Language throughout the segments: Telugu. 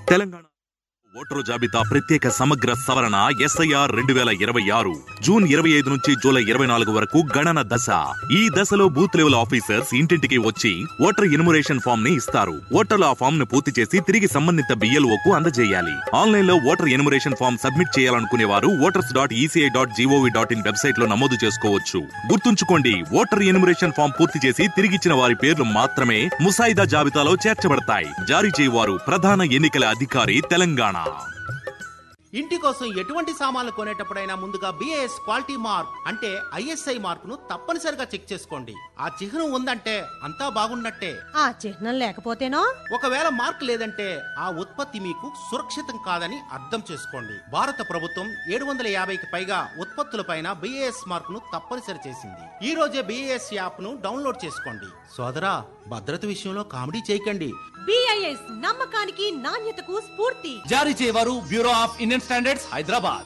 తెలంగాణ ఓటరు జాబితా ప్రత్యేక సమగ్ర సవరణ SIR 2026 జూన్ 25 నుంచి జూలై 24 వరకు గణన దశ. ఈ దశలో బూత్ లెవెల్ ఆఫీసర్స్ ఇంటింటికి వచ్చి ఓటర్ ఎన్యుమరేషన్ ఫామ్ ని ఇస్తారు. ఓటర్లు ఆ ఫామ్ ను పూర్తి చేసి తిరిగి సంబంధిత BLOకు అందజేయాలి. ఆన్లైన్ లో ఓటర్ ఎన్యుమరేషన్ ఫామ్ సబ్మిట్ చేయాలనుకునే వారు voters.eci.gov.in వెబ్సైట్ లో నమోదు చేసుకోవచ్చు. గుర్తుంచుకోండి, ఓటర్ ఎన్యుమరేషన్ ఫామ్ పూర్తి చేసి తిరిగిచ్చిన వారి పేర్లు మాత్రమే ముసాయిదా జాబితాలో చేర్చబడతాయి. జారీ చేయవారు ప్రధాన ఎన్నికల అధికారి తెలంగాణ. ఇంటి కోసం ఎటువంటి సామాన్లు కొనేటప్పుడైనా ముందుగా BIS క్వాలిటీ మార్క్ అంటే ISI మార్కును తప్పనిసరిగా చెక్ చేసుకోండి. ఆ చిహ్నం ఉందంటే అంతా బాగున్నట్టే. ఆ చిహ్నం లేకపోతేనో? ఒకవేళ మార్క్ లేదంటే ఆ ఉత్పత్తి మీకు సురక్షితం కాదని అర్థం చేసుకోండి. భారత ప్రభుత్వం 750కి పైగా ఉత్పత్తులపైన BIS మార్కును తప్పనిసరి చేసింది. ఈ రోజే BIS యాప్ ను డౌన్లోడ్ చేసుకోండి. సోదరా, భద్రత విషయంలో కామెడీ చేయకండి. BIS నమ్మకానికి నాణ్యతకు స్ఫూర్తి. జారీ చేయవారు bureau of Indian standards, Hyderabad.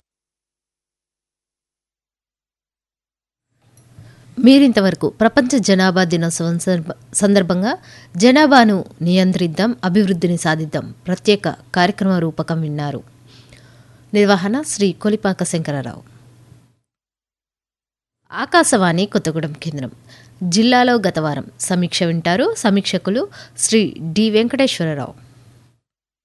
మీరింతవరకు ప్రపంచ జనాభా దినోత్సవం సందర్భంగా జనాభాను నియంత్రిద్దాం, అభివృద్ధిని సాధిద్దాం ప్రత్యేక కార్యక్రమ రూపకం విన్నారు. నిర్వహణ శ్రీ కొలిపాక శంకరరావు. ఆకాశవాణి కొత్తగూడెం కేంద్రం. జిల్లాలో గత వారం సమీక్ష వింటారు. సమీక్షకులు శ్రీ డి వెంకటేశ్వరరావు.